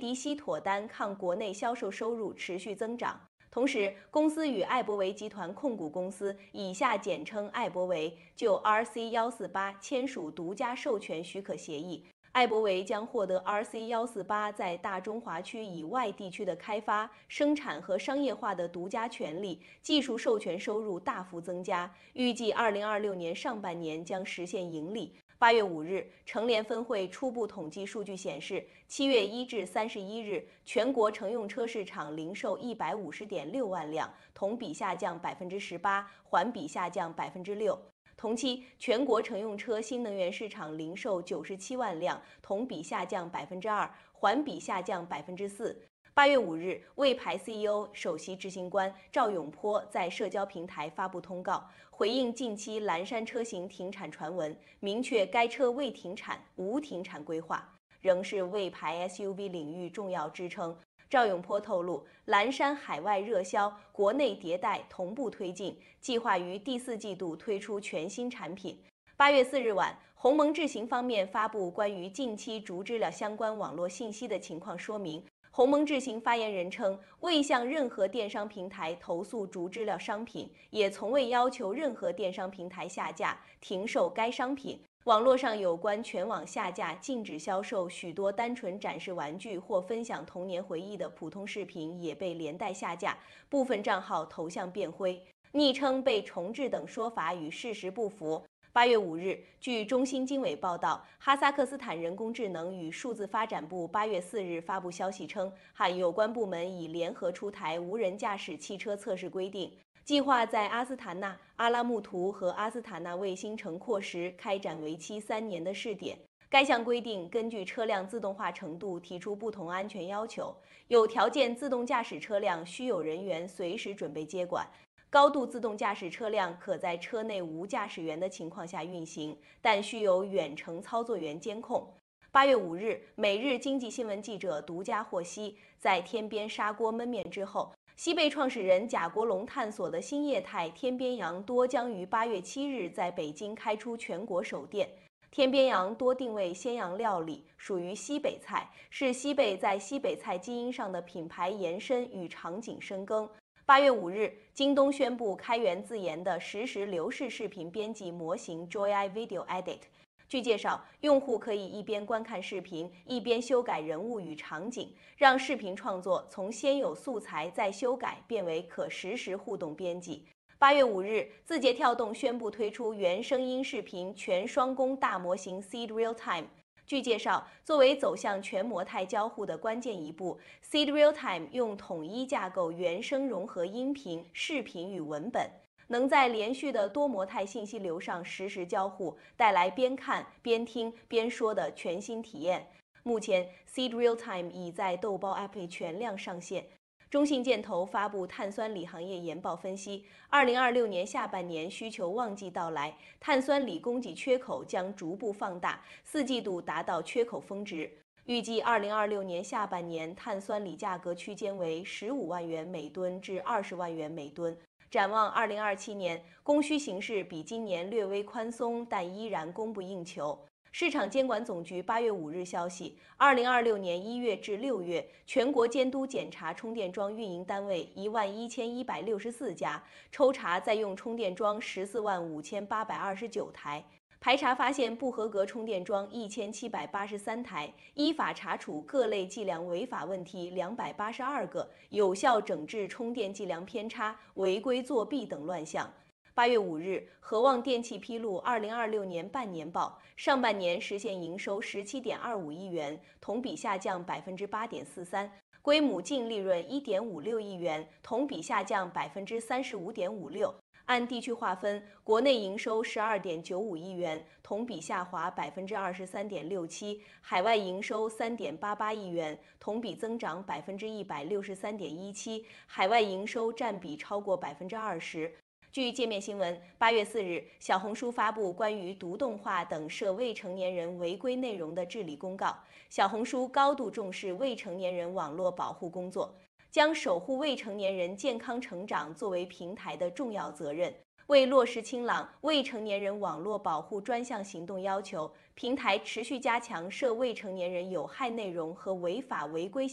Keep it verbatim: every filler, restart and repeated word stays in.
迪西妥丹抗国内销售收入持续增长。同时，公司与艾伯维集团控股公司（以下简称艾伯维）就 R C 一四八签署独家授权许可协议。艾伯维将获得 R C 一四八在大中华区以外地区的开发、生产和商业化的独家权利，技术授权收入大幅增加，预计二零二六年上半年将实现盈利。八月五日，成联分会初步统计数据显示，七月一至三十一日，全国乘用车市场零售一百五十点六万辆，同比下降百分之十八，环比下降百分之六。同期，全国乘用车新能源市场零售九十七万辆，同比下降百分之二，环比下降百分之四。八月五日，魏牌 C E O 首席执行官赵永波在社交平台发布通告，回应近期蓝山车型停产传闻，明确该车未停产，无停产规划，仍是魏牌 S U V 领域重要支撑。赵永波透露，蓝山海外热销，国内迭代同步推进，计划于第四季度推出全新产品。八月四日晚，鸿蒙智行方面发布关于近期竹知了相关网络信息的情况说明。鸿蒙智行发言人称，未向任何电商平台投诉竹知了商品，也从未要求任何电商平台下架、停售该商品。网络上有关全网下架、禁止销售许多单纯展示玩具或分享童年回忆的普通视频也被连带下架，部分账号头像变灰、昵称被重置等说法与事实不符。八月五日，据中新经纬报道，哈萨克斯坦人工智能与数字发展部八月四日发布消息称，汉有关部门已联合出台无人驾驶汽车测试规定，计划在阿斯塔纳、阿拉木图和阿斯塔纳卫星城廓时开展为期三年的试点。该项规定根据车辆自动化程度提出不同安全要求，有条件自动驾驶车辆需有人员随时准备接管。高度自动驾驶车辆可在车内无驾驶员的情况下运行，但需有远程操作员监控。八月五日，每日经济新闻记者独家获悉，在天边砂锅焖面之后，西贝创始人贾国龙探索的新业态天边羊多将于八月七日在北京开出全国首店。天边羊多定位鲜羊料理，属于西北菜，是西贝在西北菜基因上的品牌延伸与场景深耕。八月五日，京东宣布开源自研的实时流式视频编辑模型 Joy Video Edit。据介绍，用户可以一边观看视频，一边修改人物与场景，让视频创作从先有素材再修改变为可实时互动编辑。八月五日，字节跳动宣布推出原声音视频全双工大模型 Seed Realtime。据介绍，作为走向全模态交互的关键一步 ，Seed Realtime 用统一架构原生融合音频、视频与文本，能在连续的多模态信息流上实时交互，带来边看边听边说的全新体验。目前 ，Seed Realtime 已在豆包 App 全量上线。中信建投发布碳酸锂行业研报分析，二零二六年下半年需求旺季到来，碳酸锂供给缺口将逐步放大，四季度达到缺口峰值。预计二零二六年下半年碳酸锂价格区间为十五万元每吨至二十万元每吨。展望二零二七年，供需形势比今年略微宽松，但依然供不应求。市场监管总局八月五日消息，二零二六年一月至六月，全国监督检查充电桩运营单位一万一千一百六十四家，抽查在用充电桩十四万五千八百二十九台，排查发现不合格充电桩一千七百八十三台，依法查处各类计量违法问题两百八十二个，有效整治充电计量偏差、违规作弊等乱象。八月五日，和旺电气披露二零二六年半年报，上半年实现营收十七点二五亿元，同比下降百分之八点四三，归母净利润一点五六亿元，同比下降百分之三十五点五六。按地区划分，国内营收十二点九五亿元，同比下滑百分之二十三点六七；海外营收三点八八亿元，同比增长百分之一百六十三点一七，海外营收占比超过百分之二十。据界面新闻，八月四日，小红书发布关于毒动画等涉未成年人违规内容的治理公告。小红书高度重视未成年人网络保护工作，将守护未成年人健康成长作为平台的重要责任。为落实清朗未成年人网络保护专项行动要求，平台持续加强涉未成年人有害内容和违法违规